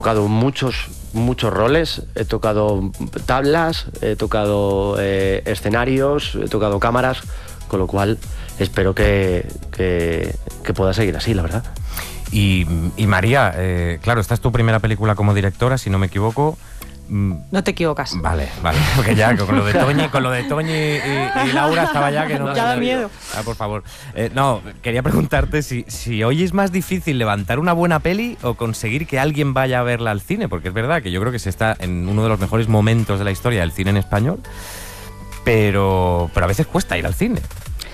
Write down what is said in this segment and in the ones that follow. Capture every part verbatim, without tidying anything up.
tocado muchos, muchos roles, he tocado tablas, he tocado eh, escenarios, he tocado cámaras, con lo cual espero que, que, que pueda seguir así, la verdad. Y, y María, eh, claro, esta es tu primera película como directora, si no me equivoco. No te equivocas. Vale, vale, porque ya con lo de Toñi, con lo de Toñi y, y Laura estaba ya que no... Ya da miedo. Ah, por favor. Eh, no, quería preguntarte si, si hoy es más difícil levantar una buena peli o conseguir que alguien vaya a verla al cine, porque es verdad que yo creo que se está en uno de los mejores momentos de la historia del cine en español, pero, pero a veces cuesta ir al cine.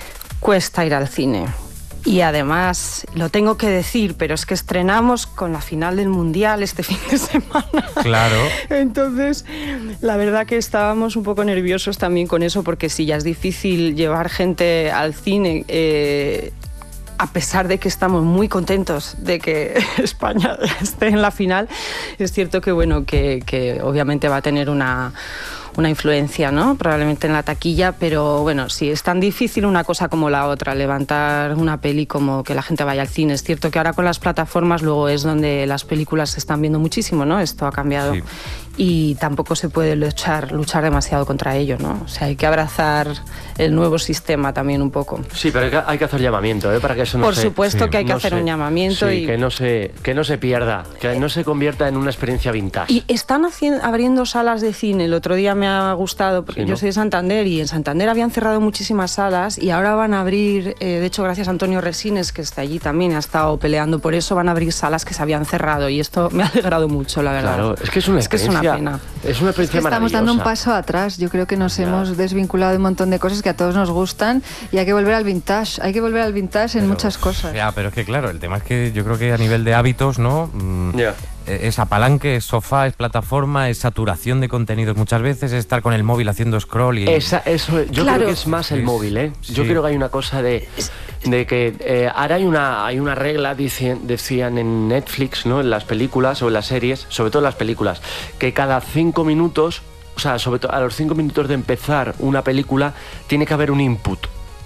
Cuesta ir al cine. Y además, lo tengo que decir, pero es que estrenamos con la final del Mundial este fin de semana. Claro. Entonces, la verdad que estábamos un poco nerviosos también con eso, porque sí, ya es difícil llevar gente al cine, eh, a pesar de que estamos muy contentos de que España esté en la final. Es cierto que, bueno, que, que obviamente va a tener una... una influencia, ¿no? Probablemente en la taquilla, pero bueno, sí, es tan difícil una cosa como la otra, levantar una peli como que la gente vaya al cine. Es cierto que ahora con las plataformas luego es donde las películas se están viendo muchísimo, ¿no? Esto ha cambiado. Sí. Y tampoco se puede luchar, luchar demasiado contra ello, ¿no? O sea, hay que abrazar el nuevo sistema también un poco. Sí, pero hay que, hay que hacer llamamiento, ¿eh? Para que eso no Por se... Por supuesto sí. que hay que no hacer se, un llamamiento. Sí, y que no, se, que no se pierda, que eh, no se convierta en una experiencia vintage. Y están haciendo, abriendo salas de cine. El otro día me ha gustado, porque sí, yo ¿no? soy de Santander, y en Santander habían cerrado muchísimas salas y ahora van a abrir, eh, de hecho gracias a Antonio Resines, que está allí también, ha estado peleando por eso, van a abrir salas que se habían cerrado, y esto me ha alegrado mucho, la verdad. Claro, es que es una es que es una pena. Es una experiencia es que estamos dando un paso atrás. Yo creo que nos ya. hemos desvinculado de un montón de cosas que a todos nos gustan, y hay que volver al vintage, hay que volver al vintage en pero, muchas cosas. Ya, pero es que claro, el tema es que yo creo que a nivel de hábitos, ¿no? Mm, yeah. Es apalanque, es sofá, es plataforma, es saturación de contenidos muchas veces, es estar con el móvil haciendo scroll y... Esa, eso, yo claro. creo que es más el móvil, ¿eh? Sí. Yo creo que hay una cosa de, de que eh, ahora hay una, hay una regla, dicen, decían en Netflix, ¿no? En las películas o en las series, sobre todo en las películas, que cada cinco minutos, o sea, sobre todo a los cinco minutos de empezar una película, tiene que haber un input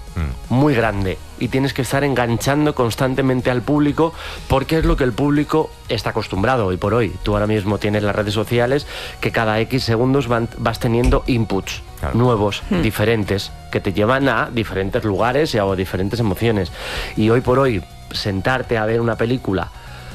muy grande y tienes que estar enganchando constantemente al público, porque es lo que el público está acostumbrado hoy por hoy. Tú ahora mismo tienes las redes sociales que cada X segundos van, vas teniendo inputs claro. nuevos, hmm. diferentes, que te llevan a diferentes lugares y a diferentes emociones. Y hoy por hoy sentarte a ver una película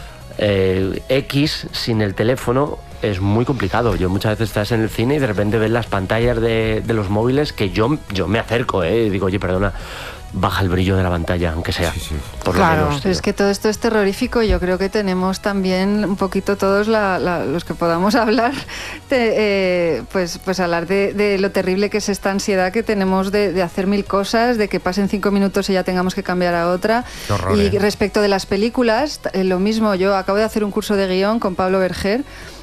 eh, X sin el teléfono es muy complicado. Yo muchas veces estás en el cine y de repente ves las pantallas de, de los móviles que yo, yo me acerco, ¿eh? Y digo, oye, perdona, baja el brillo de la pantalla, aunque sea. Sí, sí. Por claro, lo menos, pero es que todo esto es terrorífico. Yo creo que tenemos también un poquito todos la, la, los que podamos hablar, de, eh, pues, pues hablar de, de lo terrible que es esta ansiedad que tenemos de, de hacer mil cosas, de que pasen cinco minutos y ya tengamos que cambiar a otra. Qué horror, y eh. respecto de las películas, eh, lo mismo. Yo acabo de hacer un curso de guión con Pablo Berger.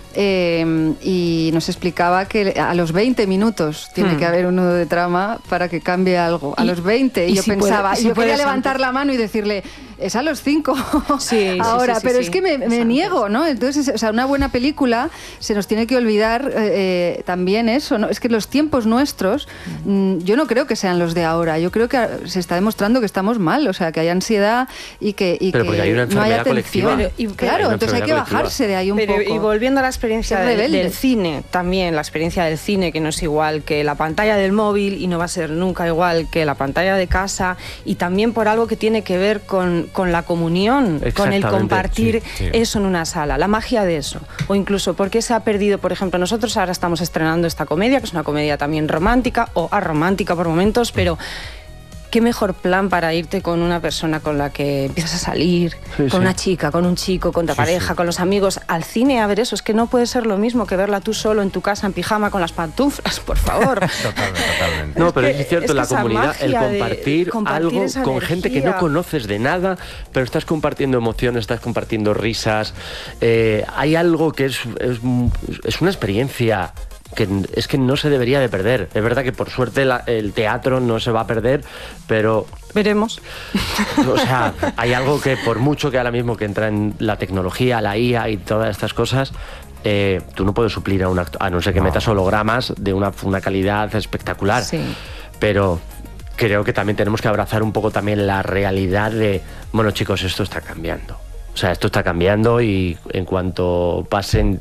Eh, y nos explicaba que a los veinte minutos tiene hmm. que haber un nudo de trama para que cambie algo. A y, los veinte. Y, y yo si pensaba, puede, si yo quería levantar antes. la mano y decirle, es a los cinco sí, ahora, sí, sí, pero sí, es que me, me niego, ¿no? Entonces, o sea, una buena película se nos tiene que olvidar eh, también eso, ¿no? Es que los tiempos nuestros, mm, yo no creo que sean los de ahora. Yo creo que se está demostrando que estamos mal, o sea, que hay ansiedad y que, y pero que hay una no hay atención. Colectiva. Y, claro, hay entonces hay que colectiva. bajarse de ahí un pero, poco. Y volviendo a la experiencia del, del cine, también la experiencia del cine, que no es igual que la pantalla del móvil y no va a ser nunca igual que la pantalla de casa, y también por algo que tiene que ver con, con la comunión, con el compartir sí, sí. eso en una sala, la magia de eso. O incluso porque se ha perdido, por ejemplo, nosotros ahora estamos estrenando esta comedia, que es una comedia también romántica o aromántica por momentos, pero qué mejor plan para irte con una persona con la que empiezas a salir, sí, con sí. una chica, con un chico, con tu sí, pareja, sí. con los amigos, al cine a ver eso. Es que no puede ser lo mismo que verla tú solo en tu casa en pijama con las pantuflas, por favor. Totalmente, totalmente. No, pero es, es cierto, es la comunidad, el compartir, compartir algo con energía. Gente que no conoces de nada, pero estás compartiendo emociones, estás compartiendo risas. Eh, hay algo que es, es, es una experiencia que es que no se debería de perder. Es verdad que por suerte la, el teatro no se va a perder, pero... Veremos. O sea, hay algo que por mucho que ahora mismo que entra en la tecnología, la I A y todas estas cosas, eh, tú no puedes suplir a un actor, a no ser que no. metas hologramas de una, una calidad espectacular. Sí. Pero creo que también tenemos que abrazar un poco también la realidad de, bueno, chicos, esto está cambiando. O sea, esto está cambiando y en cuanto pasen